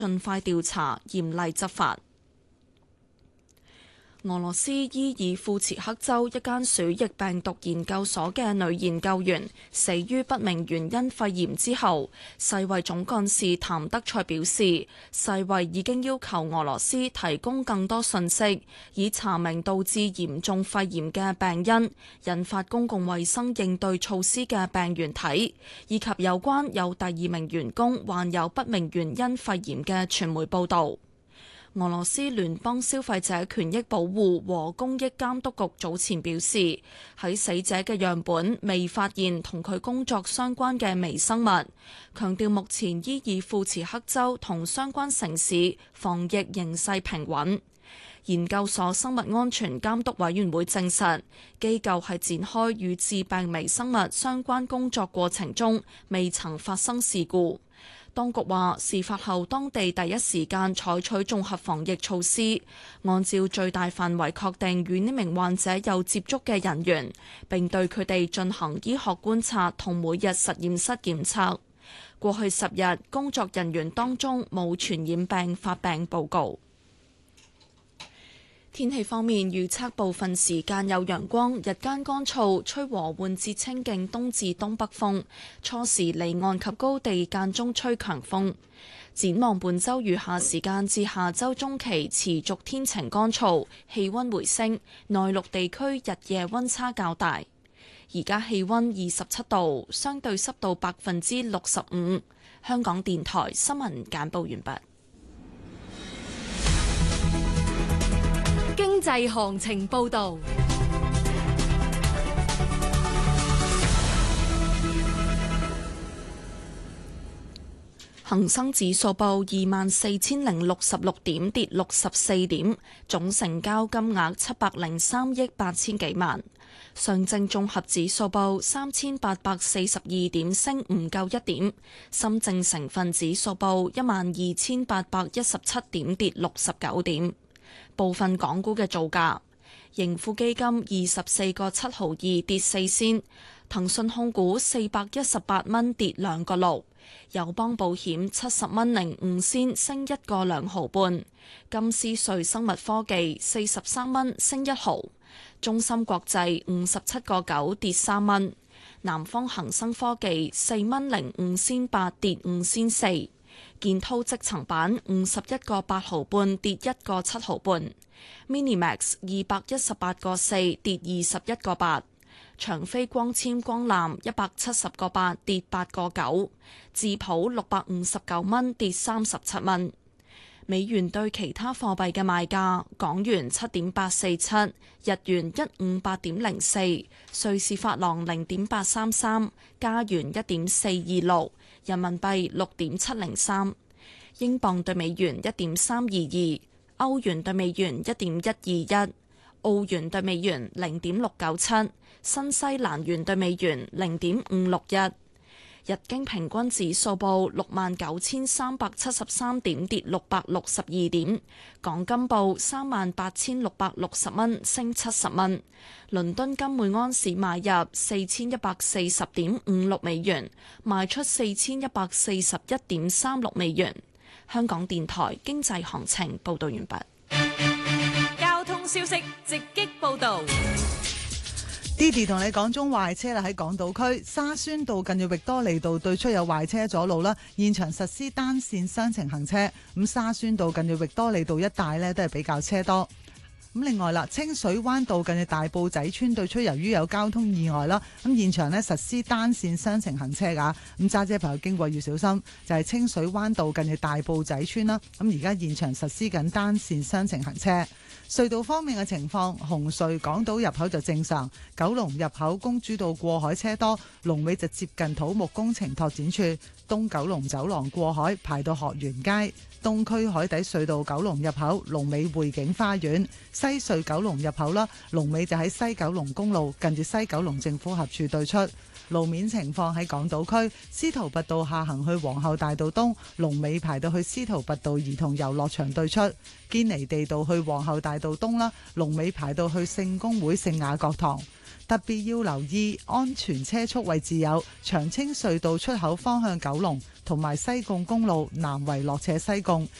盡快調查，嚴厲執法。俄羅斯伊爾庫茨克州一間鼠疫病毒研究所嘅女研究員死於不明原因肺炎之後，世衛總幹事譚德塞表示，世衛已經要求俄羅斯提供更多信息，以查明導致嚴重肺炎嘅病因、引發公共衛生應對措施嘅病原體，以及有關有第二名員工患有不明原因肺炎嘅傳媒報導。俄羅斯聯邦消費者權益保護和公益監督局早前表示，喺死者嘅樣本未發現同佢工作相關嘅微生物，強調目前伊爾庫茨克州同相關城市防疫形勢平穩。研究所生物安全監督委員會證實，機構係展開與致病微生物相關工作過程中，未曾發生事故。當局話，事發後當地第一時間採取綜合防疫措施，按照最大範圍確定與呢名患者有接觸嘅人員，並對佢哋進行醫學觀察同每日實驗室檢測。過去10日，工作人員當中冇傳染病發病報告。天氣方面，預測部分時間有陽光，日間乾燥，吹和緩至清勁東至東北風，初時離岸及高地間中吹強風。展望本週餘下時間至下週中期持續天晴乾燥，氣溫回升，內陸地區日夜溫差較大。而家氣溫27度，相對濕度65%。香港電台新聞簡報完畢。 經濟行情報導。 恒生指數報24,066點，跌64點，總成交金額703億8千幾萬。上證綜合指數報3,842點，升唔夠1點。深證成分指數報12,817點，跌69點。部分港股嘅造價：盈富基金24個7毫2跌4仙，騰訊控股418蚊跌2個6，友邦保險70蚊05仙升1個2毫半，金斯瑞生物科技43蚊升1毫，中芯國際57個9跌3蚊，南方恒生科技4蚊05仙8跌5仙4。建滔積層板51個8毫半跌1個7毫半 ，Minimax 218個4跌21個8，長飛光纖光纜170個8跌8個9，智普659蚊跌37蚊。美元對其他貨幣嘅賣價：港元7.847，日元158.04，瑞士法郎0.833，加元1.426，人民幣6.703，英鎊對美元1.322，歐元對美元1.121，澳元對美元0.697，新西蘭元對美元0.561。日經平均指數報69,373點，跌662點。港金報38,660蚊，升70蚊。倫敦金每安士買入4140.56美元，賣出4141.36美元。香港電台經濟行情報道完畢。 交通消息直擊報道。 Didi 同你講中壞車啦，喺港島區沙宣道近住域多利道對出有壞車阻路啦，現場實施單線雙程行車。咁沙宣道近住域多利道一帶呢都係比較車多。咁另外啦，清水灣道近住大埔仔村對出，由於有交通意外啦，咁現場呢實施單線雙程行車噶。咁揸車朋友經過要小心，就係清水灣道近住大埔仔村啦。咁而家現場實施緊單線雙程行車。隧道方面嘅情況，紅隧港島入口就正常，九龍入口公主道過海車多，龍尾就接近土木工程拓展處，東九龍走廊過海排到學園街，東區海底隧道九龍入口龍尾匯景花園，西隧九龍入口啦，龍尾就喺西九龍公路近住西九龍政府合署對出。路面情況喺港島區司徒拔道下行去皇后大道東，龍尾排到去司徒拔道兒童遊樂場對出；堅尼地道去皇后大道東啦，龍尾排到去聖公會聖雅各堂。 特別要留意安全車速位置有長青隧道出口方向九龍同埋西貢公路南圍落斜西貢。